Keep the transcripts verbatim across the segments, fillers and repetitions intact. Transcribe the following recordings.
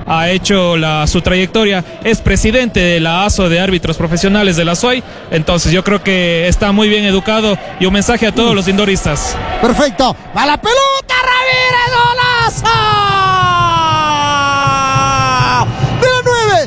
ha hecho la, su trayectoria, es presidente de la A S O de Árbitros Profesionales de la S O I, entonces yo creo que está muy bien educado y un mensaje a todos los lindoristas. Perfecto, va la pelota, Ramírez, golazo de la nueve,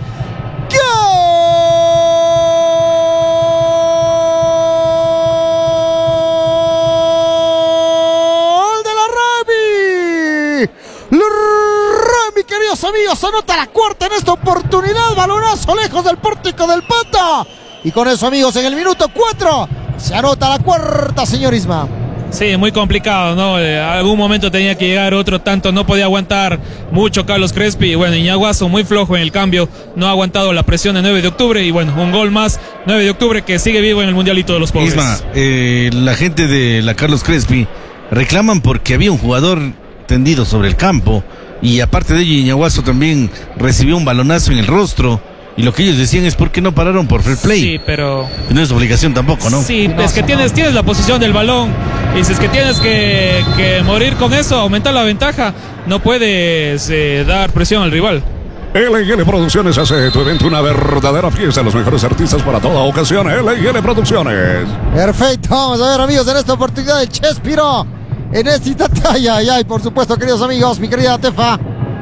gol de la Rami, Rami, queridos amigos, anota la cuarta en esta oportunidad, balonazo lejos del pórtico del Pato, y con eso, amigos, en el minuto cuatro se anota la cuarta, señor Isma. Sí, muy complicado, ¿no? En algún momento tenía que llegar otro tanto, no podía aguantar mucho Carlos Crespi, y bueno, Iñaguazo muy flojo en el cambio, no ha aguantado la presión de nueve de octubre, y bueno, un gol más, nueve de octubre, que sigue vivo en el Mundialito de los Pobres. Isma, eh, la gente de la Carlos Crespi reclaman porque había un jugador tendido sobre el campo, y aparte de ello, Iñaguazo también recibió un balonazo en el rostro. Y lo que ellos decían es por qué no pararon por fair play. Sí, pero no es obligación tampoco, ¿no? Sí, no, es que no. tienes, tienes la posición del balón. Y si es que tienes que, que morir con eso, aumentar la ventaja, no puedes eh, dar presión al rival. L y L Producciones hace de tu evento una verdadera fiesta. Los mejores artistas para toda ocasión. L y L Producciones. Perfecto, vamos a ver, amigos, en esta oportunidad el Chespiro. En este instante, ay, ay, ay, por supuesto, queridos amigos, mi querida Tefa.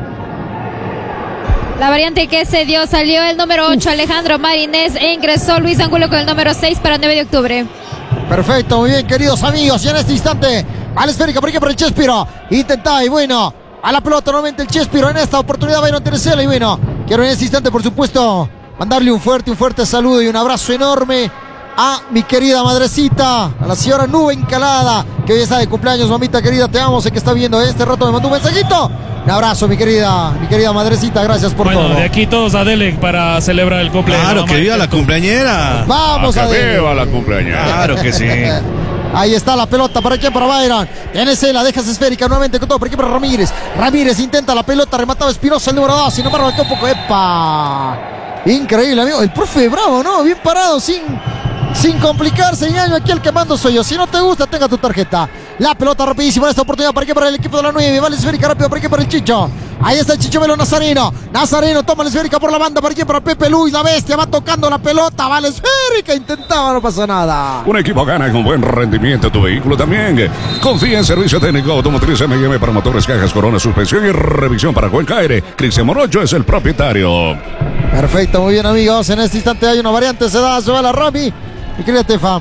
La variante que se dio, salió el número ocho, Alejandro Marinés, e ingresó Luis Angulo con el número seis para nueve de octubre. Perfecto, muy bien, queridos amigos, y en este instante, a la esférica, por aquí por el Chespiro, intenta, y bueno, a la pelota nuevamente el Chespiro, en esta oportunidad Byron Tercela, y bueno, quiero en este instante, por supuesto, mandarle un fuerte, un fuerte saludo y un abrazo enorme a mi querida madrecita, a la señora Nube Encalada, que hoy está de cumpleaños, mamita querida, te amo, sé que está viendo este rato, me mandó un mensajito. Un abrazo, mi querida, mi querida madrecita, gracias por bueno, todo. De aquí todos a Delec para celebrar el cumpleaños. Claro, que viva la cumpleañera. Vamos a a que ver. viva la cumpleañera. Claro que sí. Ahí está la pelota, ¿para quién? Para Byron. Tiene la deja esférica nuevamente con todo, por aquí para Ramírez. Ramírez intenta la pelota, remataba Espinosa el número dos, sin embargo, quedó un poco, ¡epa! Increíble, amigo. El profe Bravo, ¿no? Bien parado, sin, sin complicarse, ñaño. Aquí el que mando soy yo. Si no te gusta, tenga tu tarjeta. La pelota rapidísima en esta oportunidad, para aquí para el equipo de la nueve. Vale esférica rápido, para aquí para el Chicho. Ahí está el Chicho Melo Nazareno. Nazareno toma la esférica por la banda, para aquí para Pepe Luis, la bestia, va tocando la pelota, vale esférica, intentaba, no pasa nada. Un equipo gana con buen rendimiento, tu vehículo también. Confía en Servicio Técnico Automotriz M y M para motores, cajas, corona, suspensión y revisión para Cuenca Aire. Cristian Morocho es el propietario. Perfecto, muy bien, amigos. En este instante hay una variante, se da, se va la Rami. Mi querida Tefa.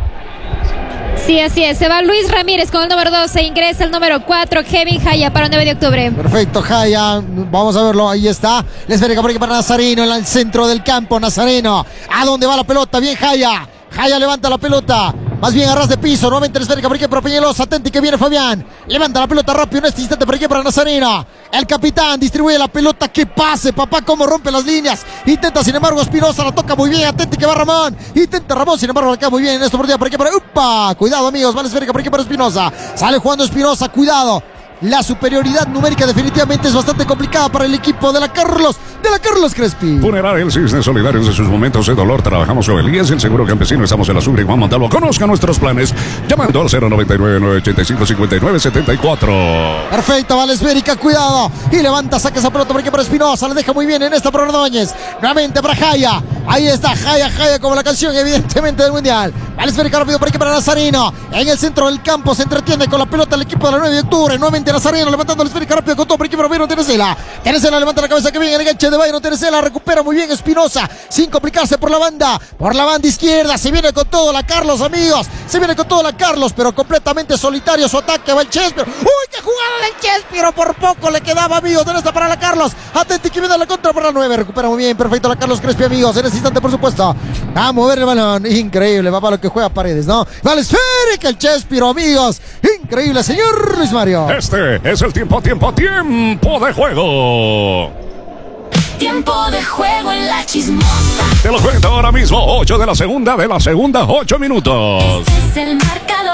Sí, así es. Se va Luis Ramírez con el número doce. Ingresa el número cuatro, Kevin Jaya, para nueve de octubre. Perfecto, Jaya. Vamos a verlo. Ahí está. La esférica por aquí para Nazareno en el centro del campo. Nazareno. ¿A dónde va la pelota? Bien, Jaya. Jaya levanta la pelota. Más bien a ras de piso. Nuevamente la esférica por aquí para Peñalosa. Atenti que viene Fabián. Levanta la pelota rápido en este instante por aquí para Nazareno. El capitán distribuye la pelota. Que pase, papá. Cómo rompe las líneas. Intenta, sin embargo, Espinosa. La toca muy bien. Atenti que va Ramón. Intenta Ramón. Sin embargo, la queda muy bien en esta oportunidad por aquí para. ¡Upa! Cuidado, amigos. Va la esférica por aquí para Espinosa. Sale jugando Espinosa. Cuidado. La superioridad numérica definitivamente es bastante complicada para el equipo de la Carlos, de la Carlos Crespi. Funeraria El Cisne, solidarios de sus momentos de dolor. Trabajamos con Elías, el seguro campesino. Estamos en la Sucre y Juan Montalvo. Conozca nuestros planes llamando al cero noventa y nueve, nueve ochenta y cinco, cincuenta y nueve setenta y cuatro. Perfecto, vale esférica, cuidado. Y levanta, saca esa pelota por aquí para Espinosa. La deja muy bien en esta para Ordóñez. Nuevamente para Jaya. Ahí está Jaya, Jaya como la canción evidentemente del Mundial. Vale esférica rápido por aquí para Nazareno. En el centro del campo se entretiene con la pelota el equipo de la nueve de octubre. Nuevamente Nazareno levantando la esférica rápido con todo por aquí para Byron Tercela. Tercela levanta la cabeza que viene el enganche de Byron Tercela. Recupera muy bien Espinosa sin complicarse por la banda. Por la banda izquierda se viene con todo la Carlos, amigos. Se viene con todo la Carlos, pero completamente solitario su ataque. Va el Chespiro. ¡Uy, qué jugada del Chespiro! Por poco le quedaba, amigos. En esta para la Carlos. Atenti que viene la contra para la nueve. Recupera muy bien. Perfecto la Carlos Crespi, amigos. En este instante, por supuesto, a mover el balón. Increíble, va para lo que juega Paredes, ¿no? Vale esférica el Chespiro, amigos. Increíble, señor Luis Mario. Este es el tiempo, tiempo, tiempo de juego. Tiempo de juego en la chismosa. Te lo cuento ahora mismo. ocho de la segunda, de la segunda, ocho minutos. Este es el marcador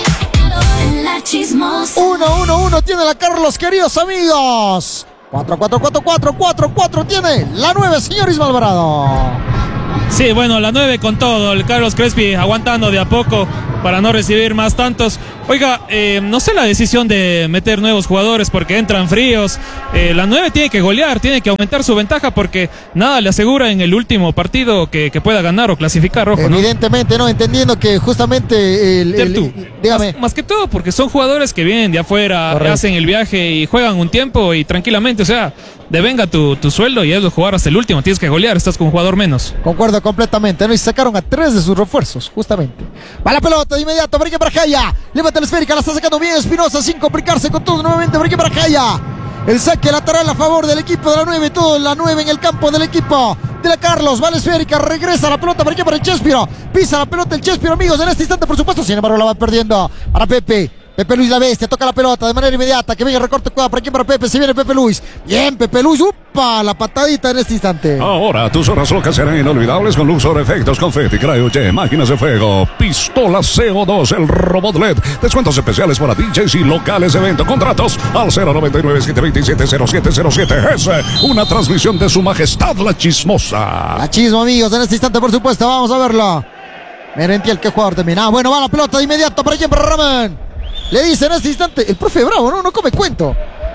en la chismosa. uno uno uno tiene la Carlos, queridos amigos. cuatro cuatro cuatro cuatro cuatro cuatro tiene la nueve, señor Ismael Alvarado. Sí, bueno, la nueve con todo. El Carlos Crespi aguantando de a poco para no recibir más tantos. Oiga, eh, no sé la decisión de meter nuevos jugadores porque entran fríos. Eh, la nueve tiene que golear, tiene que aumentar su ventaja porque nada le asegura en el último partido que, que pueda ganar o clasificar, Rojo, ¿no? Evidentemente, ¿no? Entendiendo que justamente el... el, el dígame. Más, más que todo porque son jugadores que vienen de afuera, correcto, hacen el viaje y juegan un tiempo y tranquilamente, o sea, devenga tu, tu sueldo y es de jugar hasta el último, tienes que golear, estás con un jugador menos. Concuerdo completamente, ¿no? Y sacaron a tres de sus refuerzos, justamente. Va la pelota de inmediato, Brique Barjaya, levanta la esférica, la está sacando bien Espinosa, sin complicarse con todo nuevamente, Brique Barjaya. El saque lateral a favor del equipo de la nueve, todo la nueve en el campo del equipo de la Carlos, va la esférica, regresa la pelota, Brique para el Chespiro, pisa la pelota el Chespiro, amigos, en este instante, por supuesto, sin embargo la va perdiendo para Pepe. Pepe Luis la bestia, toca la pelota de manera inmediata, que venga el recorte cuadra por aquí para Pepe, se viene Pepe Luis, bien Pepe Luis, upa, la patadita en este instante. Ahora tus horas locas serán inolvidables con Luxor Efectos, Confetti, Cryojet, máquinas de fuego, pistola C O dos, el robot L E D, descuentos especiales para D Js y locales de evento, contratos al cero noventa y nueve, siete veintisiete, cero siete cero siete, es una transmisión de su majestad la chismosa. La chismo, amigos, en este instante por supuesto, vamos a verlo. Merentiel, qué jugador también, ah, bueno, va la pelota de inmediato para quien, para Ramón. Le dice en este instante, el profe Bravo, no, no come cuento.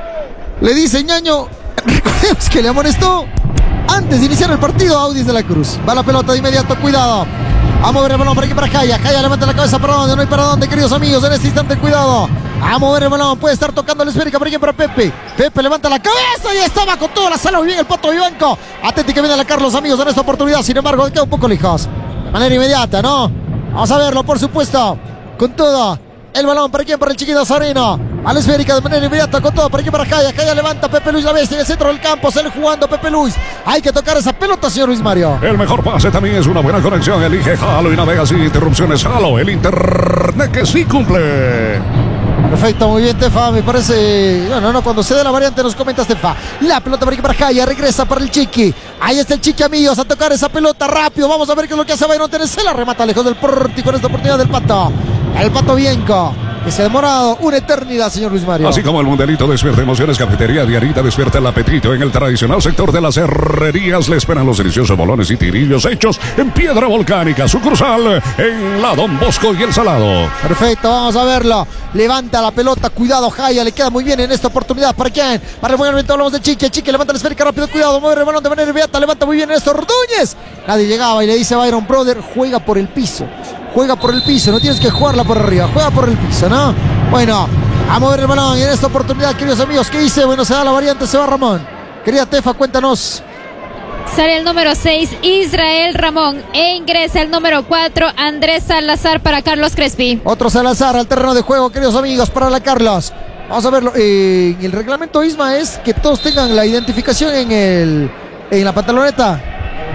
Le dice Ñaño, recordemos que le amonestó antes de iniciar el partido a Audis de la Cruz. Va la pelota de inmediato, cuidado. A mover el balón para aquí para Jaya. Jaya levanta la cabeza para donde, no hay para dónde, queridos amigos. En este instante, cuidado. A mover el balón, puede estar tocando la esférica para aquí para Pepe. Pepe levanta la cabeza y estaba con toda la sala muy bien el Pato Vivanco. Atenti que viene la Carlos, amigos, en esta oportunidad. Sin embargo, queda un poco lejos. De manera inmediata, ¿no? Vamos a verlo, por supuesto. Con todo. El balón para quién, para el chiquito Zareno. A la esférica de manera inmediata con todo. Para quién, para Jaya. Jaya levanta Pepe Luis la bestia en el centro del campo. Sale jugando Pepe Luis. Hay que tocar esa pelota, señor Luis Mario. El mejor pase también es una buena conexión. Elige Halo y navega sin interrupciones. Halo, el internet que sí cumple. Perfecto, muy bien, Tefa. Me parece. No, no, no. Cuando se dé la variante, nos comentas, Tefa. La pelota para aquí, para Jaya. Regresa para el Chiqui. Ahí está el Chiqui, amigos. A tocar esa pelota rápido. Vamos a ver qué es lo que hace Byron Tenes. Se la remata lejos del pórtico en esta oportunidad del Pato. El Pato Vienco, que se ha demorado una eternidad, señor Luis Mario. Así como el mundialito despierta emociones, Cafetería Diarita despierta el apetito. En el tradicional sector de las herrerías le esperan los deliciosos bolones y tirillos hechos en piedra volcánica. Sucursal en la Don Bosco y el Salado. Perfecto, vamos a verlo. Levanta la pelota, cuidado, Jaya, le queda muy bien en esta oportunidad. ¿Para quién? Para el movimiento, hablamos de Chique. Chique levanta la esférica rápido, cuidado, mueve el balón de manera inmediata, levanta muy bien Néstor Ordóñez. Nadie llegaba y le dice a Byron, brother, juega por el piso. Juega por el piso, no tienes que jugarla por arriba, juega por el piso, ¿no? Bueno, a mover el balón y en esta oportunidad, queridos amigos, ¿qué dice? Bueno, se da la variante, se va Ramón. Querida Tefa, cuéntanos. Sale el número seis, Israel Ramón, e ingresa el número cuatro, Andrés Salazar para Carlos Crespi. Otro Salazar al terreno de juego, queridos amigos, para la Carlos. Vamos a verlo. Eh, el reglamento Isma es que todos tengan la identificación en el en la pantaloneta.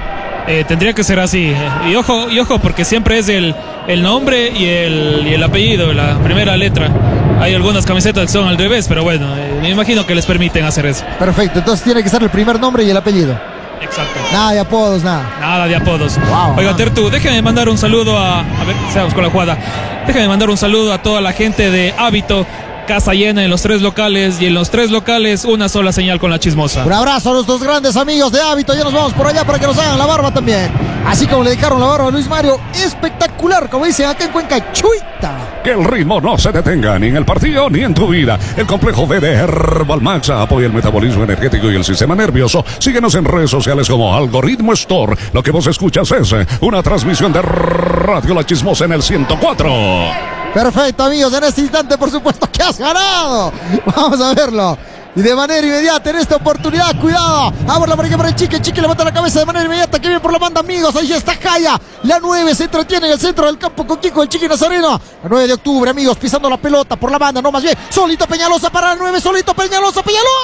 Eh, tendría que ser así. Y ojo, y ojo porque siempre es el, el nombre y el, y el apellido, la primera letra. Hay algunas camisetas que son al revés, pero bueno, eh, me imagino que les permiten hacer eso. Perfecto, entonces tiene que ser el primer nombre y el apellido. Exacto. Nada de apodos, nada. Nada de apodos. Wow, Oiga, wow. Tertu, déjame mandar un saludo a... A ver, seamos con la jugada. Déjame mandar un saludo a toda la gente de Hábito. Casa llena en los tres locales y en los tres locales una sola señal con la chismosa. Un abrazo a nuestros grandes amigos de Hábito. Ya nos vamos por allá para que nos hagan la barba también. Así como le dejaron la barba a Luis Mario. Espectacular, como dicen acá en Cuenca, chuita. Que el ritmo no se detenga ni en el partido ni en tu vida. El complejo B de Herbal Max apoya el metabolismo energético y el sistema nervioso. Síguenos en redes sociales como Algoritmo Store. Lo que vos escuchas es una transmisión de Radio La Chismosa en el ciento cuatro. Perfecto, amigos, en este instante, por supuesto, que has ganado. Vamos a verlo. Y de manera inmediata en esta oportunidad, cuidado. Abra por aquí para el Chique. Chique levanta la cabeza de manera inmediata. Que bien por la banda, amigos. Ahí está Jaya. La nueve se entretiene en el centro del campo con Kiko, el Chiqui Nazareno. La nueve de octubre, amigos, pisando la pelota por la banda. No, más bien. Solito Peñalosa para la nueve. Solito Peñalosa.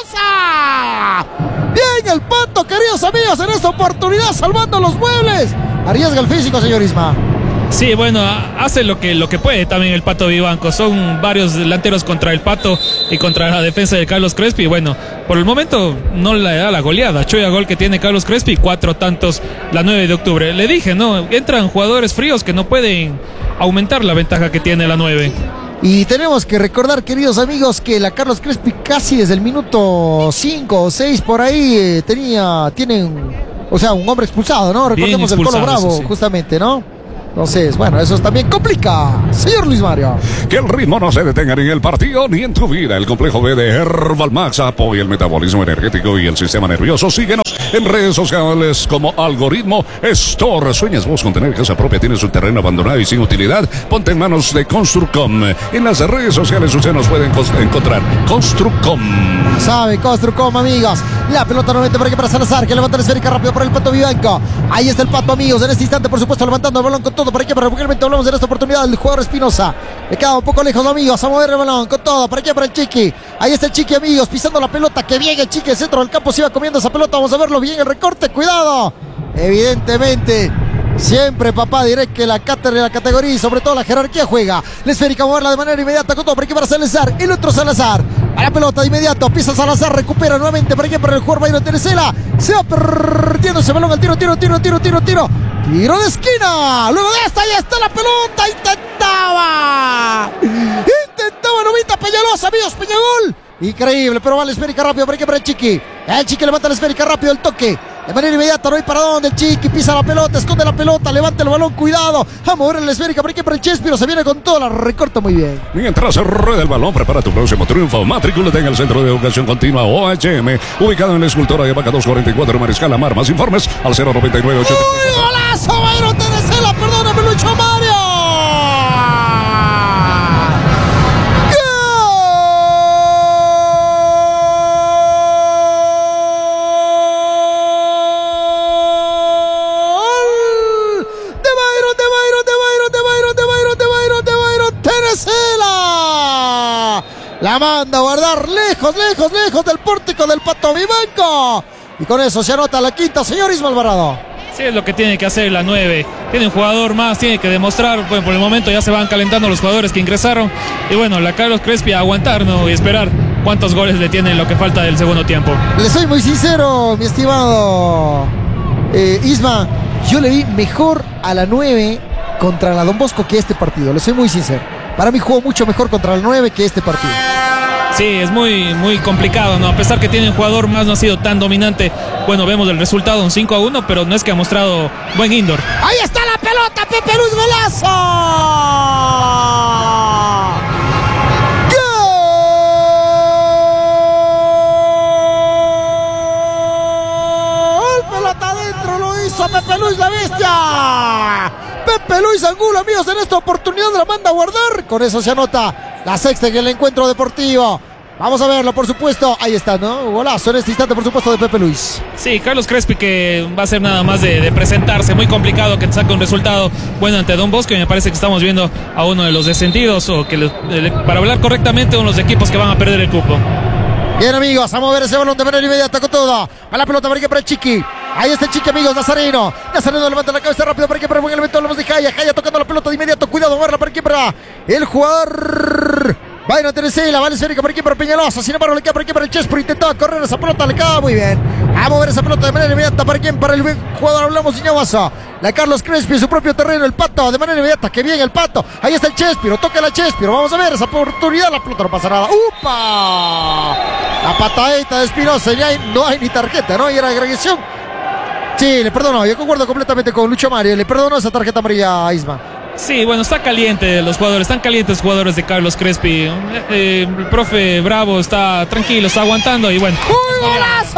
Peñalosa. Bien el Pato, queridos amigos, en esta oportunidad, salvando los muebles. Arriesga el físico, señor Isma. Sí, bueno, hace lo que, lo que puede también el Pato Vivanco. Son varios delanteros contra el Pato y contra la defensa de Carlos Crespi. Bueno, por el momento no le da la goleada. Choya gol que tiene Carlos Crespi, cuatro tantos la nueve de octubre. Le dije, ¿no? Entran jugadores fríos que no pueden aumentar la ventaja que tiene la nueve. Y tenemos que recordar, queridos amigos, que la Carlos Crespi casi desde el minuto cinco o seis por ahí eh, tenía, tienen, o sea, un hombre expulsado, ¿no? Recordemos el Colo Bravo, sí. justamente, ¿no? Entonces, bueno, eso también complica, señor Luis Mario. Que el ritmo no se detenga ni en el partido ni en tu vida. El complejo B de Herbal Max apoya el metabolismo energético y el sistema nervioso. Síguenos en redes sociales como Algoritmo Store. ¿Sueñas vos con tener casa propia? ¿Tienes un terreno abandonado y sin utilidad? Ponte en manos de Construcom. En las redes sociales usted nos puede encontrar Construcom. Sabe, Construcom, amigos. La pelota nuevamente por aquí para Salazar, que levanta la esférica rápido por el Pato Vivanco. Ahí está el Pato, amigos. En este instante, por supuesto, levantando el balón con todo por aquí, pero realmente hablamos de esta oportunidad del jugador Espinosa. Le queda un poco lejos, amigos. A mover el balón con todo por aquí para el Chiqui. Ahí está el Chiqui, amigos, pisando la pelota. Que bien el Chiqui, el centro del campo se iba comiendo esa pelota. Vamos a verlo bien, el recorte. Cuidado. Evidentemente, siempre, papá, diré que la cátedra de la categoría y sobre todo la jerarquía juega. La esférica, moverla de manera inmediata con todo por aquí para Salazar. El otro Salazar. A la pelota de inmediato. Pisa Salazar. Recupera nuevamente por aquí para el jugador Byron Teresela. Se va perdiendo ese balón al tiro, tiro, tiro, tiro, tiro, tiro. Tiro de esquina. Luego de esta, ya está la pelota. Intentaba. Intentaba Novita Peñalosa, amigos. Peñagol. Increíble, pero va la esférica rápido por aquí para el Chiqui. El Chiqui levanta la esférica rápido, el toque. De manera inmediata, no hay para dónde. El Chiqui pisa la pelota, esconde la pelota, levanta el balón, cuidado. A mover la esférica por aquí para el Chespiro. Se viene con todo, la recorta muy bien. Mientras se rueda el balón, prepara tu próximo triunfo. Matrículate en el Centro de Educación Continua O H M, ubicado en la escultora de Vaca doscientos cuarenta y cuatro, Mariscal Amar. Más informes al cero noventa y nueve ochenta. ¡Uy, golazo! Byron Teresela, perdóname, Lucho Mario. La manda a guardar lejos, lejos, lejos del pórtico del Pato Vivanco. Y con eso se anota la quinta, señor Isma Alvarado. Sí, es lo que tiene que hacer la nueve. Tiene un jugador más, tiene que demostrar. Bueno, por el momento ya se van calentando los jugadores que ingresaron. Y bueno, la Carlos Crespi a aguantar, ¿no? Y esperar cuántos goles le tiene en lo que falta del segundo tiempo. Le soy muy sincero, mi estimado eh, Isma. Yo le vi mejor a la nueve contra la Don Bosco que este partido. Le soy muy sincero. Para mí jugó mucho mejor contra la nueve que este partido. Sí, es muy, muy complicado, ¿no? A pesar que tiene un jugador más, no ha sido tan dominante. Bueno, vemos el resultado, un cinco a uno, pero no es que ha mostrado buen indoor. ¡Ahí está la pelota! ¡Pepe Luis, golazo! ¡Gol! ¡Pelota adentro! ¡Lo hizo Pepe Luis, la bestia! Pepe Luis Angulo, amigos, en esta oportunidad la manda a guardar. Con eso se anota la sexta en el encuentro deportivo. Vamos a verlo, por supuesto. Ahí está, ¿no? Golazo en este instante, por supuesto, de Pepe Luis. Sí, Carlos Crespi, que va a ser nada más de, de presentarse. Muy complicado que te saque un resultado bueno ante Don Bosco. Y me parece que estamos viendo a uno de los descendidos, o que, le, para hablar correctamente, uno de los equipos que van a perder el cupo. Bien, amigos, a mover ese balón de manera inmediata con todo. A la pelota para aquí para el Chiqui. Ahí está el Chiqui, amigos, Nazareno. Nazareno levanta la cabeza rápido para aquí para el buen elemento. Hablamos de Jaya. Jaya tocando la pelota de inmediato. Cuidado, moverla para aquí para el jugador Byron Teresela. Va la esférica por aquí para Peñalosa. Sin embargo, le queda por aquí para el Chespro. Intentaba correr esa pelota, le queda muy bien. A mover esa pelota de manera inmediata para quién, para el buen jugador. Hablamos de Ñaguazo. La Carlos Crespi en su propio terreno. El Pato de manera inmediata. Que bien el Pato. Ahí está el Chespiro. Toca la Chespiro. Vamos a ver esa oportunidad. La pelota no pasa nada. ¡Upa! La patadita de Espinosa. Ya hay, no hay ni tarjeta, ¿no? Y era agresión. Sí, le perdono. Yo concuerdo completamente con Lucho Mario. Le perdono esa tarjeta amarilla a Isma. Sí, bueno, está caliente los jugadores, están calientes los jugadores de Carlos Crespi. Eh, eh, el profe Bravo está tranquilo, está aguantando y bueno. ¡Un golazo!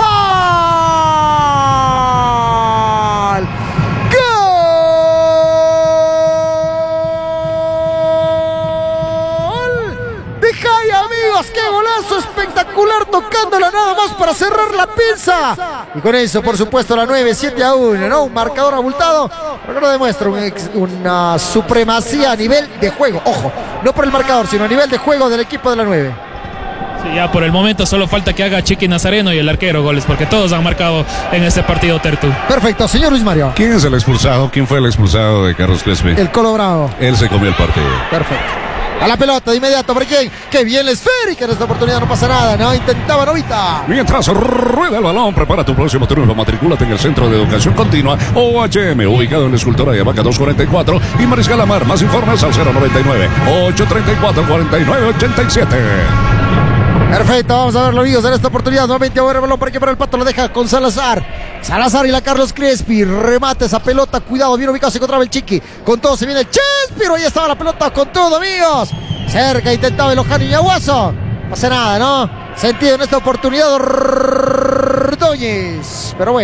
¡Gol! De Jaya, amigos, qué golazo espectacular, tocándola nada más para cerrar la pinza. Y con eso, por supuesto, la nueve, siete a uno, ¿no? Un marcador abultado, pero no demuestra un ex, una supremacía a nivel de juego. Ojo, no por el marcador, sino a nivel de juego del equipo de la nueve. Sí, ya por el momento solo falta que haga Chiqui Nazareno y el arquero goles, porque todos han marcado en este partido, Tertu. Perfecto, señor Luis Mario. ¿Quién es el expulsado? ¿Quién fue el expulsado de Carlos Crespi? El Colo Bravo. Él se comió el partido. Perfecto. A la pelota de inmediato, ¿por quién? ¡Qué bien la esférica! En esta oportunidad no pasa nada, ¿no? Intentaba Novita. Mientras rueda el balón, prepara tu próximo triunfo. Matricúlate en el Centro de Educación Continua O H M, ubicado en la escultora de Vaca doscientos cuarenta y cuatro y Mariscal Amar. Más informes al cero noventa y nueve, ochocientos treinta y cuatro, cuarenta y nueve ochenta y siete. Perfecto, vamos a verlo, amigos, en esta oportunidad. Nuevamente a ver el balón por aquí para el Pato, lo deja con Salazar. Salazar y la Carlos Crespi. Remate esa pelota. Cuidado, bien ubicado. Se encontraba el Chiqui. Con todo se viene el Chespiro. Ahí estaba la pelota con todo, amigos. Cerca intentaba el Ojano Iñaguazo. No hace nada, ¿no? Sentido en esta oportunidad Ordóñez. Pero bueno.